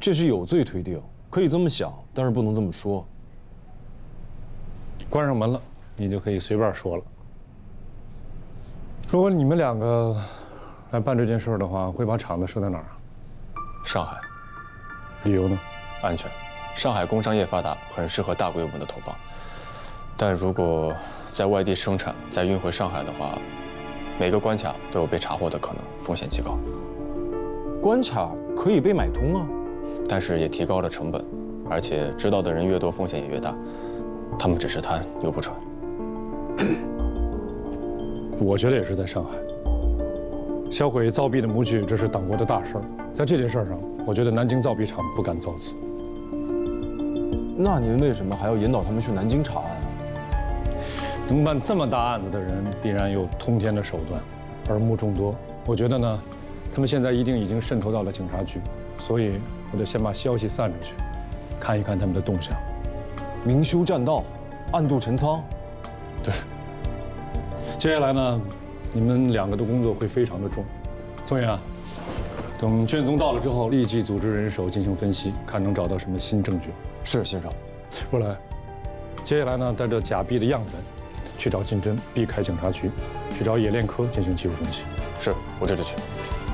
这是有罪推定，可以这么想，但是不能这么说。 关上门了，你就可以随便说了。如果你们两个来办这件事的话，会把厂子设在哪儿啊？ 上海， 理由呢？ 安全。上海工商业发达，很适合大规模的投放。但如果在外地生产再运回上海的话，每个关卡都有被查获的可能，风险极高。 关卡可以被买通啊， 但是也提高了成本，而且知道的人越多，风险也越大。他们只是贪又不蠢。 我觉得也是在上海。销毁造币的模具，这是党国的大事儿。在这件事上，我觉得南京造币厂不敢造次。 那您为什么还要引导他们去南京查案啊？ 能办这么大案子的人，必然有通天的手段，耳目众多。我觉得呢，他们现在一定已经渗透到了警察局，所以我得先把消息散出去，看一看他们的动向。 明修栈道，暗度陈仓。 对。接下来呢，你们两个的工作会非常的重。宋岩啊，等卷宗到了之后，立即组织人手进行分析，看能找到什么新证据。 是先生。 若来，接下来呢，带着假币的样本，去找金针，避开警察局，去找冶炼科进行技术分析。 是，我这就去。